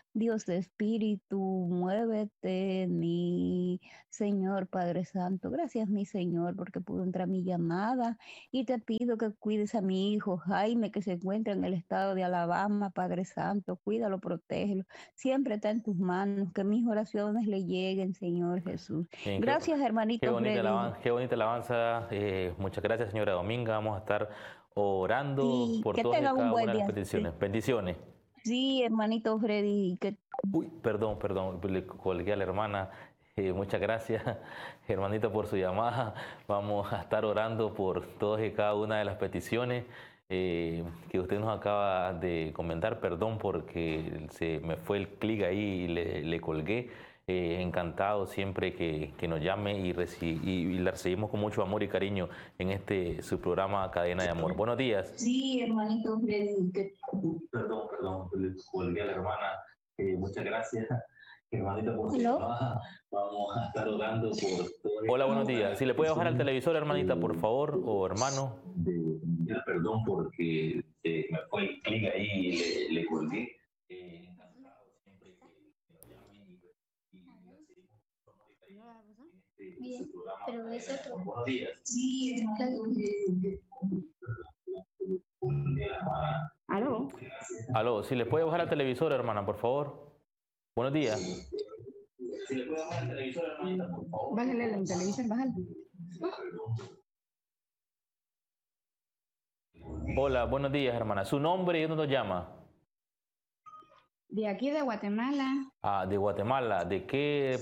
Dios de Espíritu, muévete, mi Señor Padre Santo. Gracias, mi Señor, porque pudo entrar mi llamada y te pido que cuides a mi hijo Jaime, que se encuentra en el estado de Alabama, Padre Santo. Cuídalo, protégelo. Siempre está en tus manos, que mis oraciones le lleguen, Señor Jesús. Bien, Gracias, hermanito Freddy. qué bonita alabanza. Muchas gracias, señora Dominga. Vamos a estar orando Sí, por que todas y tengan un cada buen una de las día. Sí, peticiones. Bendiciones. sí, hermanito Freddy, que Uy, perdón, le colgué a la hermana. Muchas gracias, hermanita, por su llamada. Vamos a estar orando por todas y cada una de las peticiones que usted nos acaba de comentar. Perdón porque se me fue el clic ahí y le colgué. Encantado siempre que nos llame y la recibimos con mucho amor y cariño en este su programa Cadena de Amor. Buenos días. sí, hermanito Freddy, que Perdón, le colgué a la hermana. Muchas gracias, hermanita, por su ¿aló? llamada. Vamos a estar orando por todo. Hola, buenos días. Si le puede bajar al televisor, hermanita, por favor, o hermano. Perdón porque me fue el clic ahí y le colgué. Encantado siempre que nos llamen y recibimos con amor y cariño en su programa. Buenos días. Sí, ¿aló? Aló, si le puede bajar al televisor, hermana, por favor. Buenos días. Si le puede bajar al televisor, hermanita, por favor. Bájale la televisión, bájale. Hola, buenos días, hermana. ¿Su nombre y dónde nos llama? De aquí de Guatemala. Ah, de Guatemala. ¿De qué